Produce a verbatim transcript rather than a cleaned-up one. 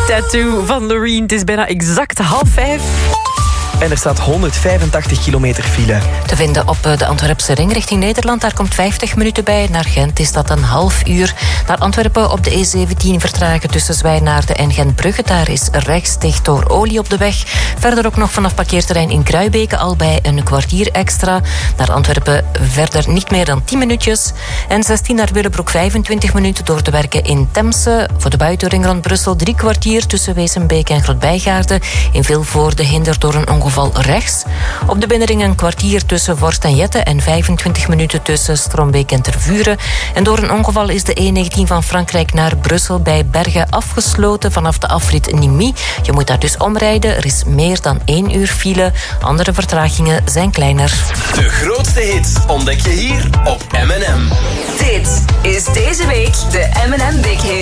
Tattoo van Loreen. Het is bijna exact half vijf. En er staat honderdvijfentachtig kilometer file. Te vinden op de Antwerpse ring richting Nederland. Daar komt vijftig minuten bij. Naar Gent is dat een half uur. Naar Antwerpen op de E zeventien vertragen tussen Zwijnaarden en Gentbrugge. Daar is rechts dicht door olie op de weg. Verder ook nog vanaf parkeerterrein in Kruibeke al bij een kwartier extra. Naar Antwerpen verder niet meer dan tien minuutjes. En zestien naar Willebroek vijfentwintig minuten door de werken in Temse. Voor de buitenring rond Brussel drie kwartier tussen Wezenbeek en Grootbijgaarden. In Vilvoorde hinder door een ongeval rechts. Op de binnenring een kwartier tussen Vorst en Jette en vijfentwintig minuten tussen Strombeek en Tervuren. En door een ongeval is de E negentien van Frankrijk naar Brussel bij Bergen afgesloten vanaf de afrit Nimy. Je moet daar dus omrijden. Er is meer dan één uur file. Andere vertragingen zijn kleiner. De grootste hits ontdek je hier op M en M. Dit is deze week de M en M Big Hit.